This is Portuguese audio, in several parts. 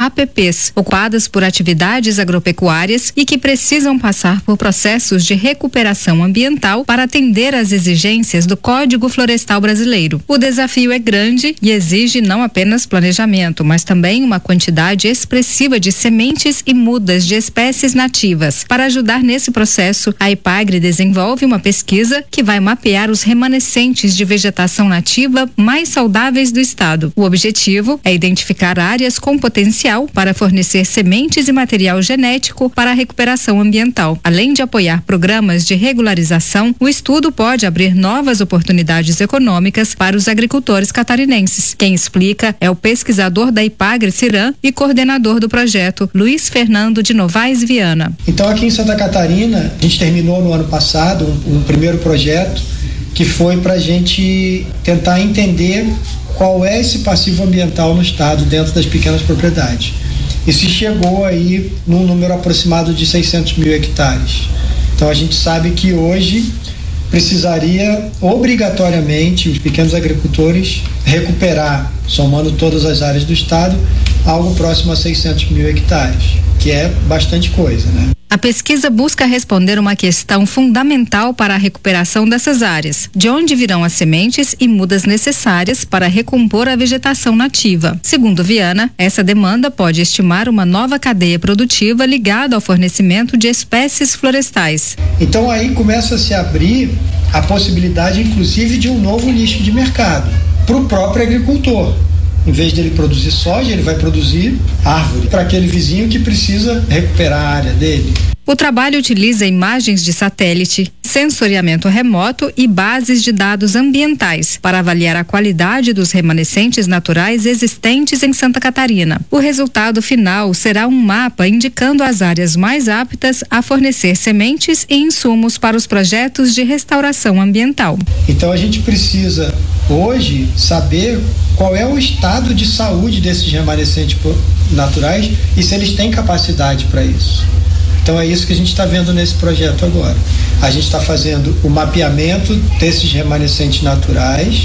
APPs, ocupadas por atividades agropecuárias e que precisam passar por processos de recuperação ambiental para atender às exigências do Código Florestal Brasileiro. O desafio é grande e exige não apenas planejamento, mas também uma quantidade expressiva de sementes e mudas de espécies nativas. Para ajudar nesse processo, a IPAGRE desenvolve uma pesquisa que vai mapear os remanescentes de vegetação nativa mais saudáveis do estado. O objetivo é identificar áreas com potencial para fornecer sementes e material genético para a recuperação ambiental. Além de apoiar programas de regularização, o estudo pode abrir novas oportunidades econômicas para os agricultores catarinenses. Quem explica é o pesquisador da IPAGRE Ciran e coordenador do projeto, Luiz Fernando de Novaes Viana. Então, aqui em Santa Catarina, a gente terminou no ano passado um primeiro projeto que foi para a gente tentar entender qual é esse passivo ambiental no estado dentro das pequenas propriedades. E se chegou aí num número aproximado de 600 mil hectares. Então a gente sabe que hoje precisaria obrigatoriamente os pequenos agricultores recuperar, somando todas as áreas do estado, algo próximo a 600 mil hectares, que é bastante coisa, né? A pesquisa busca responder uma questão fundamental para a recuperação dessas áreas: de onde virão as sementes e mudas necessárias para recompor a vegetação nativa. Segundo Viana, essa demanda pode estimar uma nova cadeia produtiva ligada ao fornecimento de espécies florestais. Então aí começa a se abrir a possibilidade, inclusive, de um novo nicho de mercado para o próprio agricultor. Em vez de ele produzir soja, ele vai produzir árvore para aquele vizinho que precisa recuperar a área dele. O trabalho utiliza imagens de satélite, sensoriamento remoto e bases de dados ambientais para avaliar a qualidade dos remanescentes naturais existentes em Santa Catarina. O resultado final será um mapa indicando as áreas mais aptas a fornecer sementes e insumos para os projetos de restauração ambiental. Então a gente precisa hoje saber qual é o estado de saúde desses remanescentes naturais e se eles têm capacidade para isso. Então é isso que a gente está vendo nesse projeto agora. A gente está fazendo o mapeamento desses remanescentes naturais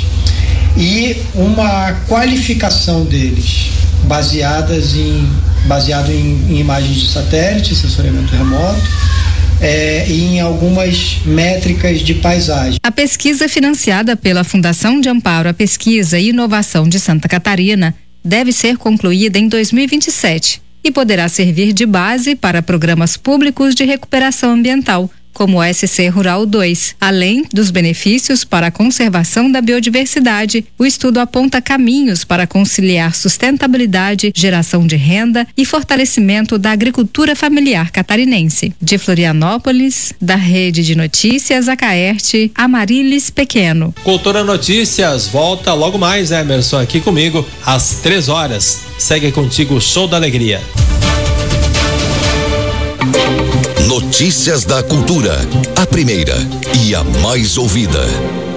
e uma qualificação deles, baseado em imagens de satélite, sensoriamento remoto, e em algumas métricas de paisagem. A pesquisa financiada pela Fundação de Amparo à Pesquisa e Inovação de Santa Catarina deve ser concluída em 2027 e poderá servir de base para programas públicos de recuperação ambiental, como o SC Rural 2. Além dos benefícios para a conservação da biodiversidade, o estudo aponta caminhos para conciliar sustentabilidade, geração de renda e fortalecimento da agricultura familiar catarinense. De Florianópolis, da Rede de Notícias Acaerte, Amarilis Pequeno. Cultura Notícias volta logo mais, Emerson, aqui comigo, às 3h. Segue contigo o Show da Alegria. Notícias da Cultura, a primeira e a mais ouvida.